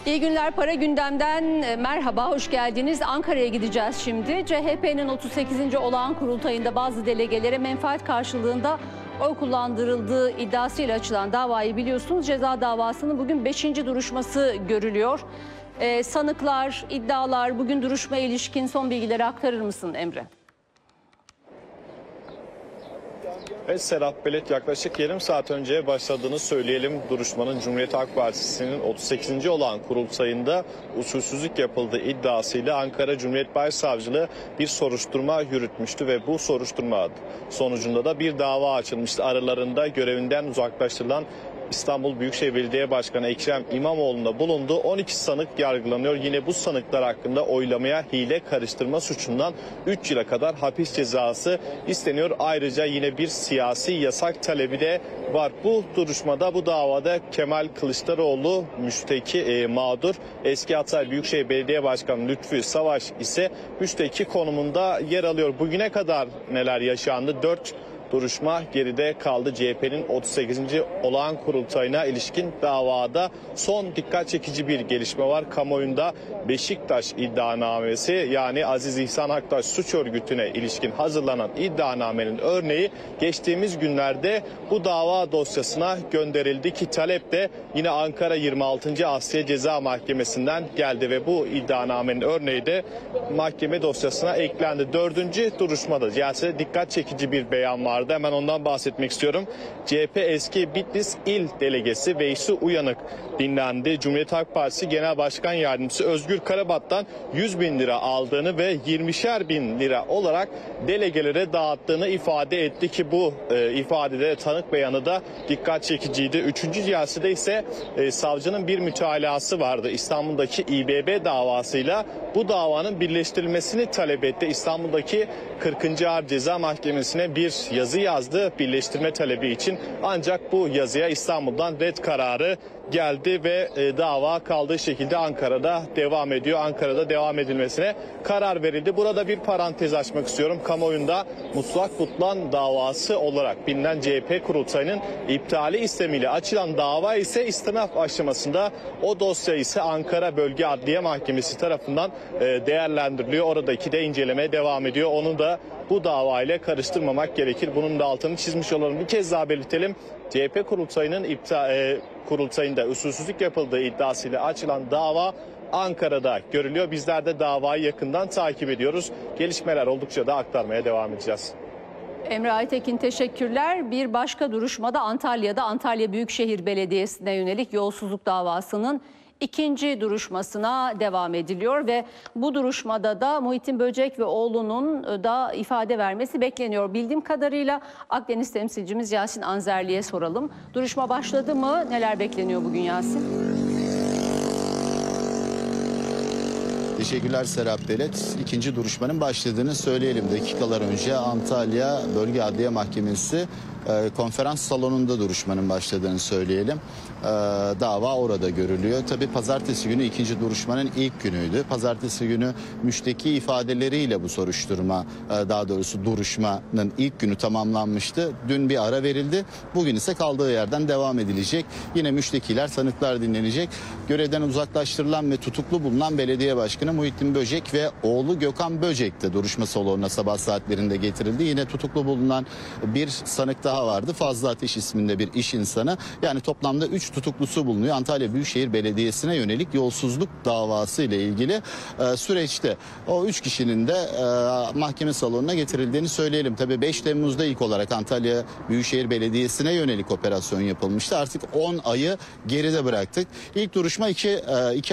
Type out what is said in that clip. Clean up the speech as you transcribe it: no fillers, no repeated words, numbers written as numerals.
İyi günler, para gündemden merhaba, hoş geldiniz. Ankara'ya gideceğiz şimdi. CHP'nin 38. olağan kurultayında bazı delegelere menfaat karşılığında oy kullandırıldığı iddiasıyla açılan davayı biliyorsunuz. Ceza davasının bugün 5. duruşması görülüyor. Sanıklar, iddialar, bugün duruşmaya ilişkin son bilgileri aktarır mısın Emre? Evet Serap Belet, yaklaşık yarım saat önce başladığını söyleyelim. Duruşmanın Cumhuriyet Halk Partisi'nin 38. olan kurultayında usulsüzlük yapıldığı iddiasıyla Ankara Cumhuriyet Başsavcılığı bir soruşturma yürütmüştü ve bu soruşturma sonucunda da bir dava açılmıştı. Aralarında görevinden uzaklaştırılan İstanbul Büyükşehir Belediye Başkanı Ekrem İmamoğlu'na bulundu. 12 sanık yargılanıyor. Yine bu sanıklar hakkında oylamaya hile karıştırma suçundan 3 yıla kadar hapis cezası isteniyor. Ayrıca yine bir siyasi yasak talebi de var. Bu duruşmada, bu davada Kemal Kılıçdaroğlu müşteki mağdur. Eski Hatay Büyükşehir Belediye Başkanı Lütfü Savaş ise müşteki konumunda yer alıyor. Bugüne kadar neler yaşandı? 4 duruşma geride kaldı. CHP'nin 38. olağan kurultayına ilişkin davada son dikkat çekici bir gelişme var. Kamuoyunda Beşiktaş iddianamesi, yani Aziz İhsan Aktaş suç örgütüne ilişkin hazırlanan iddianamenin örneği geçtiğimiz günlerde bu dava dosyasına gönderildi ki talep de yine Ankara 26. Asliye Ceza Mahkemesi'nden geldi ve bu iddianamenin örneği de mahkeme dosyasına eklendi. 4. duruşmada celsede dikkat çekici bir beyan vardı. Hemen ondan bahsetmek istiyorum. CHP eski Bitlis İl Delegesi Veysi Uyanık dinlendi. Cumhuriyet Halk Partisi Genel Başkan Yardımcısı Özgür Karabat'tan 100.000 lira aldığını ve 20'şer bin lira olarak delegelere dağıttığını ifade etti ki bu ifadede tanık beyanı da dikkat çekiciydi. 3. celsede ise savcının bir mütalası vardı. İstanbul'daki İBB davasıyla bu davanın birleştirilmesini talep etti. İstanbul'daki 40. Ağır Ceza Mahkemesi'ne bir yazı yazdı birleştirme talebi için. Ancak bu yazıya İstanbul'dan red kararı geldi ve dava kaldığı şekilde Ankara'da devam ediyor. Ankara'da devam edilmesine karar verildi. Burada bir parantez açmak istiyorum. Kamuoyunda mutlak butlan davası olarak bilinen CHP kurultayının iptali istemiyle açılan dava ise istinaf aşamasında. O dosya ise Ankara Bölge Adliye Mahkemesi tarafından değerlendiriliyor. Oradaki de incelemeye devam ediyor. Onu da bu davayla karıştırmamak gerekir. Bunun da altını çizmiş olalım. Bir kez daha belirtelim. CHP kurultayında usulsüzlük yapıldığı iddiasıyla açılan dava Ankara'da görülüyor. Bizler de davayı yakından takip ediyoruz. Gelişmeler oldukça da aktarmaya devam edeceğiz. Emre Aytekin, teşekkürler. Bir başka duruşmada Antalya'da Antalya Büyükşehir Belediyesi'ne yönelik yolsuzluk davasının 2. duruşmasına devam ediliyor ve bu duruşmada da Muhittin Böcek ve oğlunun da ifade vermesi bekleniyor. Bildiğim kadarıyla Akdeniz temsilcimiz Yasin Anzerli'ye soralım. Duruşma başladı mı? Neler bekleniyor bugün Yasin? Teşekkürler Serap Belet. 2. duruşmanın başladığını söyleyelim. Dakikalar önce Antalya Bölge Adliye Mahkemesi konferans salonunda duruşmanın başladığını söyleyelim. Dava orada görülüyor. Tabii pazartesi günü 2. duruşmanın ilk günüydü. Pazartesi günü müşteki ifadeleriyle bu soruşturma, daha doğrusu duruşmanın ilk günü tamamlanmıştı. Dün bir ara verildi. Bugün ise kaldığı yerden devam edilecek. Yine müştekiler, sanıklar dinlenecek. Görevden uzaklaştırılan ve tutuklu bulunan belediye başkanı Muhittin Böcek ve oğlu Gökhan Böcek de duruşma salonuna sabah saatlerinde getirildi. Yine tutuklu bulunan bir sanık daha vardı. Fazlı Ateş isminde bir iş insanı. Yani toplamda 3 tutuklusu bulunuyor. Antalya Büyükşehir Belediyesi'ne yönelik yolsuzluk davası ile ilgili süreçte o 3 kişinin de mahkeme salonuna getirildiğini söyleyelim. Tabii 5 Temmuz'da ilk olarak Antalya Büyükşehir Belediyesi'ne yönelik operasyon yapılmıştı. Artık 10 ayı geride bıraktık. İlk duruşma 2